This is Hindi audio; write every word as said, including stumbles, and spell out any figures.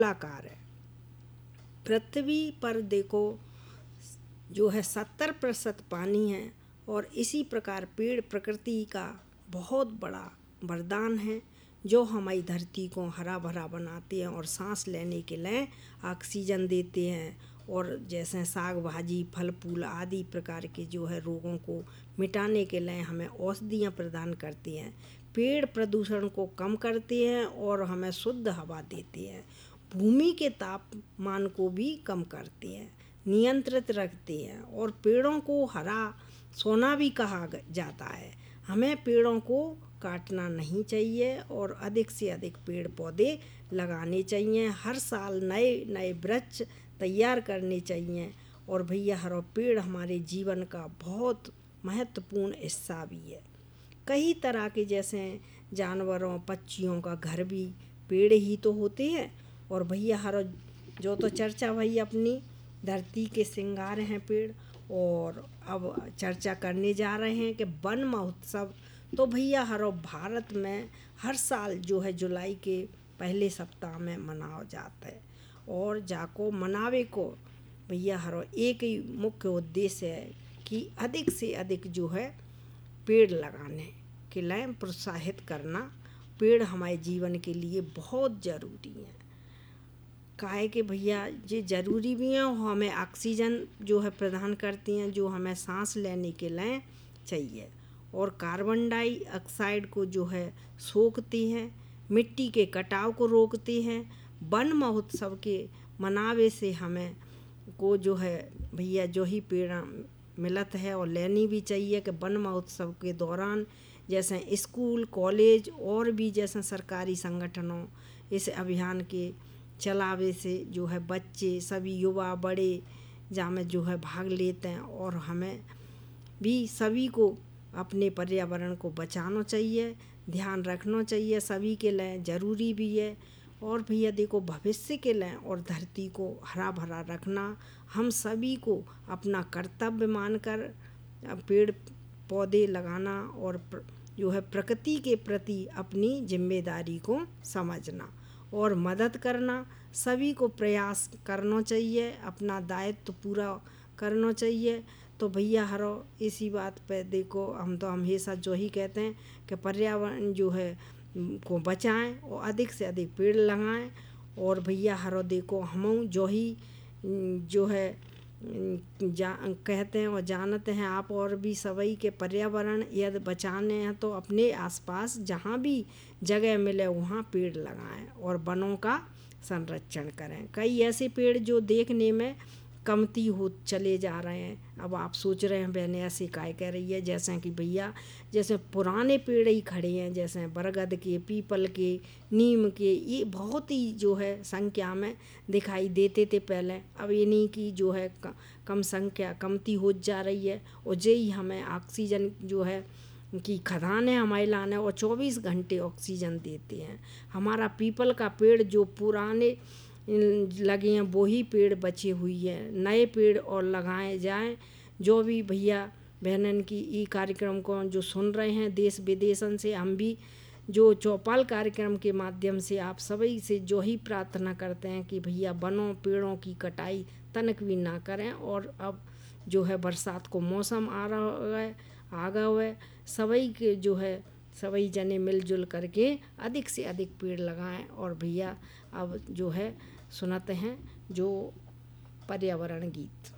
गोलाकार है। पृथ्वी पर देखो जो है सत्तर प्रतिशत पानी है, और इसी प्रकार पेड़ प्रकृति का बहुत बड़ा वरदान है जो हमारी धरती को हरा भरा बनाते हैं और सांस लेने के लिए ऑक्सीजन देते हैं। और जैसे साग भाजी फल फूल आदि प्रकार के जो है रोगों को मिटाने के लिए हमें औषधियाँ प्रदान करते हैं। पेड़ प्रदूषण को कम करते हैं और हमें शुद्ध हवा देते हैं। भूमि के तापमान को भी कम करते हैं, नियंत्रित रखते हैं, और पेड़ों को हरा सोना भी कहा जाता है। हमें पेड़ों को काटना नहीं चाहिए और अधिक से अधिक पेड़ पौधे लगाने चाहिए। हर साल नए नए वृक्ष तैयार करने चाहिए। और भैया हर पेड़ हमारे जीवन का बहुत महत्वपूर्ण हिस्सा भी है। कई तरह के जैसे जानवरों पक्षियों का घर भी पेड़ ही तो होते हैं। और भैया हर जो तो चर्चा भई अपनी धरती के श्रृंगार हैं पेड़। और अब चर्चा करने जा रहे हैं कि वन महोत्सव तो भैया हर भारत में हर साल जो है जुलाई के पहले सप्ताह में मनाया जाता है। और जाको मनावे को भैया हर एक ही मुख्य उद्देश्य है कि अधिक से अधिक जो है पेड़ लगाने के लिए प्रोत्साहित करना। पेड़ हमारे जीवन के लिए बहुत ज़रूरी है। काहे कि भैया ये ज़रूरी भी हैं और हमें ऑक्सीजन जो है प्रदान करती हैं जो हमें सांस लेने के लिए चाहिए। और कार्बन डाइऑक्साइड को जो है सोखती हैं, मिट्टी के कटाव को रोकती हैं। वन महोत्सव के मनावे से हमें को जो है भैया जो ही पेड़ मिलत है और लेनी भी चाहिए कि वन महोत्सव के दौरान जैसे स्कूल कॉलेज और भी जैसे सरकारी संगठनों इस अभियान के चलावे से जो है बच्चे सभी युवा बड़े जामे जो है भाग लेते हैं। और हमें भी सभी को अपने पर्यावरण को बचाना चाहिए, ध्यान रखना चाहिए, सभी के लिए ज़रूरी भी है। और भैया देखो भविष्य के लिए और धरती को हरा भरा रखना हम सभी को अपना कर्तव्य मानकर पेड़ पौधे लगाना और जो है प्रकृति के प्रति अपनी जिम्मेदारी को समझना और मदद करना। सभी को प्रयास करना चाहिए, अपना दायित्व पूरा करना चाहिए। तो भैया हरो इसी बात पे देखो हम तो हमेशा जो ही कहते हैं कि पर्यावरण जो है को बचाएं और अधिक से अधिक पेड़ लगाएं। और भैया हरो देखो हम जो ही जो है जा कहते हैं और जानते हैं आप और भी सभी के पर्यावरण यदि बचाने हैं तो अपने आसपास जहाँ भी जगह मिले वहाँ पेड़ लगाएं और वनों का संरक्षण करें। कई ऐसे पेड़ जो देखने में कमती हो चले जा रहे हैं। अब आप सोच रहे हैं बहने ऐसे काय कह रही है, जैसे कि भैया जैसे पुराने पेड़ ही खड़े हैं जैसे बरगद के पीपल के नीम के, ये बहुत ही जो है संख्या में दिखाई देते थे पहले। अब इन्हीं की जो है कम संख्या कमती हो जा रही है। और यही हमें ऑक्सीजन जो है कि खदान है हमारे लाने और चौबीस घंटे ऑक्सीजन देते हैं। हमारा पीपल का पेड़ जो पुराने लगे हैं वो ही पेड़ बचे हुई है, नए पेड़ और लगाए जाएं। जो भी भैया बहनन की ई कार्यक्रम को जो सुन रहे हैं देश विदेशन से, हम भी जो चौपाल कार्यक्रम के माध्यम से आप सभी से जो ही प्रार्थना करते हैं कि भैया वनों पेड़ों की कटाई तनक भी ना करें। और अब जो है बरसात को मौसम आ रहा है आ गया है, सभी के जो है सभी जने मिलजुल करके अधिक से अधिक पेड़ लगाएं। और भैया अब जो है सुनाते हैं जो पर्यावरण गीत।